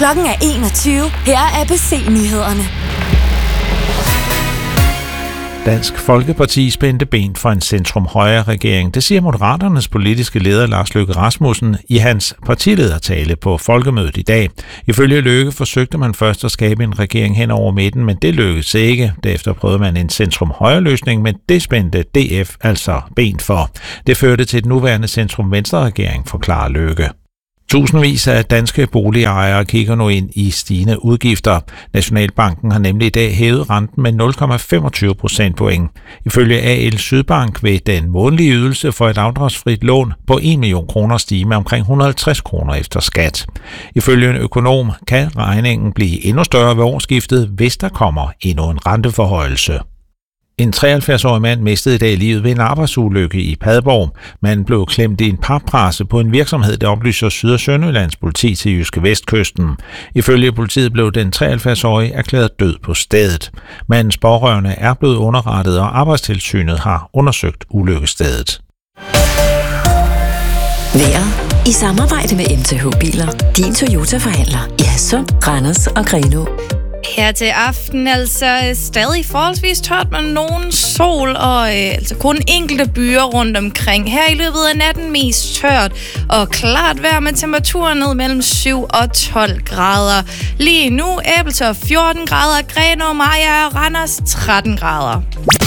Klokken er 21. Her er ABC-nyhederne. Dansk Folkeparti spændte ben for en centrum-højre-regering. Det siger Moderaternes politiske leder Lars Løkke Rasmussen i hans partiledertale på folkemødet i dag. Ifølge Løkke forsøgte man først at skabe en regering hen over midten, men det lykkedes ikke. Derefter prøvede man en centrum-højre-løsning, men det spændte DF altså ben for. Det førte til den nuværende centrum-venstre-regering, forklarer Løkke. Tusindvis af danske boligejere kigger nu ind i stigende udgifter. Nationalbanken har nemlig i dag hævet renten med 0,25 procentpoint. Ifølge AL Sydbank vil den månedlige ydelse for et afdragsfrit lån på 1 million kroner stige med omkring 150 kroner efter skat. Ifølge en økonom kan regningen blive endnu større ved årsskiftet, hvis der kommer endnu en renteforhøjelse. En 73-årig mand mistede i dag livet ved en arbejdsulykke i Padborg. Manden blev klemt i en pappresse på en virksomhed, der oplyser Syd- og Sønderjyllands politi til Jyske Vestkysten. Ifølge politiet blev den 73-årige erklæret død på stedet. Mandens pårørende er blevet underrettet, og Arbejdstilsynet har undersøgt ulykkesstedet. Vejret i samarbejde med MTH Biler. Din Toyota-forhandler i Hadsund, Randers og Grenaa. Her til aften altså stadig forholdsvis tørt med nogen sol og altså kun enkelte byer rundt omkring. Her i løbet af natten mest tørt og klart vejr med temperaturer ned mellem 7 og 12 grader. Lige nu Ebeltoft 14 grader, Grenaa, Mariager og Randers 13 grader.